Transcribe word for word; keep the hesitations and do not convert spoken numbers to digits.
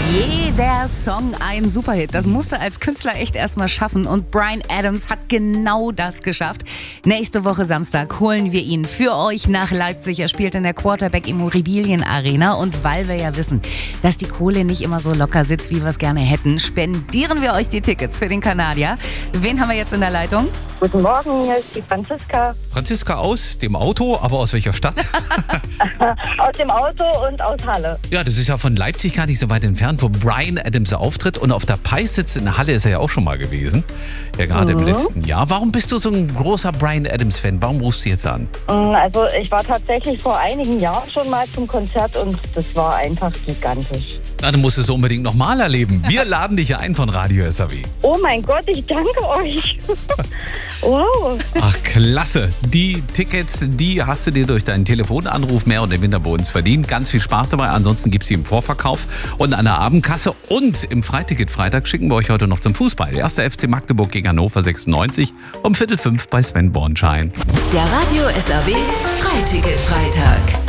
Jeder Song ein Superhit. Das musste als Künstler echt erstmal schaffen und Bryan Adams hat genau das geschafft. Nächste Woche Samstag holen wir ihn für euch nach Leipzig. Er spielt in der Quarterback Immobilien Arena und weil wir ja wissen, dass die Kohle nicht immer so locker sitzt, wie wir es gerne hätten, spendieren wir euch die Tickets für den Kanadier. Wen haben wir jetzt in der Leitung? Guten Morgen, hier ist die Franziska. Franziska aus dem Auto, aber aus welcher Stadt? Aus dem Auto und aus Halle. Ja, das ist ja von Leipzig gar nicht so weit entfernt, wo Bryan Adams auftritt. Und auf der Peissitz in Halle ist er ja auch schon mal gewesen. Ja, gerade Mhm. im letzten Jahr. Warum bist du so ein großer Bryan Adams-Fan? Warum rufst du jetzt an? Also ich war tatsächlich vor einigen Jahren schon mal zum Konzert und das war einfach gigantisch. Na, du musst es unbedingt nochmal erleben. Wir laden dich ein von Radio S R W. Oh mein Gott, ich danke euch. Wow. Ach, klasse. Die Tickets, die hast du dir durch deinen Telefonanruf mehr oder minder bei uns verdient. Ganz viel Spaß dabei. Ansonsten gibt es sie im Vorverkauf und an der Abendkasse. Und im Freiticket-Freitag schicken wir euch heute noch zum Fußball. Erster F C Magdeburg gegen Hannover sechsundneunzig um Viertel fünf bei Sven Bornschein. Der Radio S R W Freiticket-Freitag.